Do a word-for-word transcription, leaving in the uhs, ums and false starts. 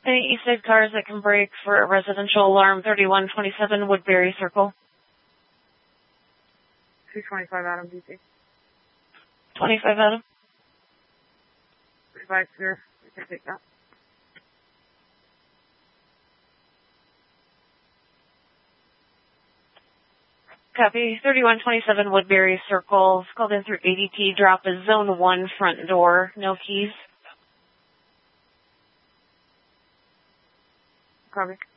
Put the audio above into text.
any east side cars that can brake for a residential alarm thirty-one twenty-seven Woodbury Circle. two twenty-five Adam, D C. twenty-five Adam. twenty-five, sir. You can take that. Copy. thirty-one twenty-seven Woodbury Circle. Called in through A D T. Drop is zone one front door. No keys. Copy.